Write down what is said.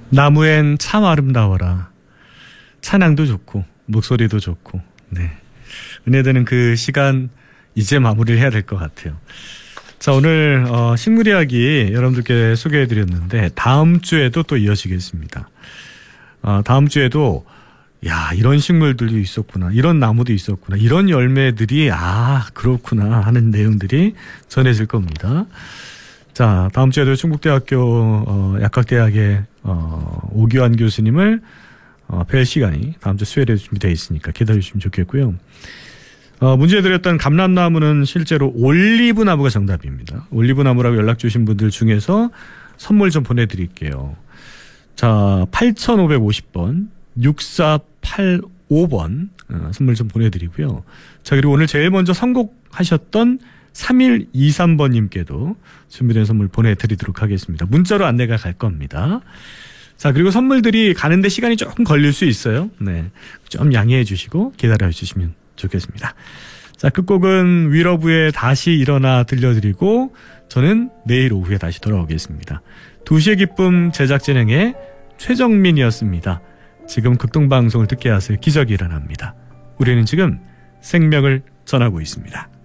나무엔 참 아름다워라. 찬양도 좋고 목소리도 좋고. 네. 은혜되는 그 시간 이제 마무리를 해야 될 것 같아요. 자, 오늘 식물 이야기 여러분들께 소개해드렸는데 다음 주에도 또 이어지겠습니다. 다음 주에도 야, 이런 식물들도 있었구나, 이런 나무도 있었구나, 이런 열매들이 그렇구나 하는 내용들이 전해질 겁니다. 자, 다음 주에도 충북대학교 약학대학의 오규환 교수님을 뵐 시간이 다음 주 수요일에 준비되어 있으니까 기다려주시면 좋겠고요. 문제 드렸던 감람나무는 실제로 올리브 나무가 정답입니다. 올리브 나무라고 연락 주신 분들 중에서 선물 좀 보내드릴게요. 자, 8550번 6485번 선물 좀 보내드리고요. 자, 그리고 오늘 제일 먼저 선곡하셨던 3123번님께도 준비된 선물 보내드리도록 하겠습니다. 문자로 안내가 갈 겁니다. 자, 그리고 선물들이 가는데 시간이 조금 걸릴 수 있어요. 네, 좀 양해해 주시고 기다려 주시면 좋겠습니다. 자, 끝곡은 위러브의 다시 일어나 들려드리고 저는 내일 오후에 다시 돌아오겠습니다. 2시의 기쁨 제작 진행의 최정민이었습니다. 지금 극동방송을 듣게 하세요. 기적이 일어납니다. 우리는 지금 생명을 전하고 있습니다.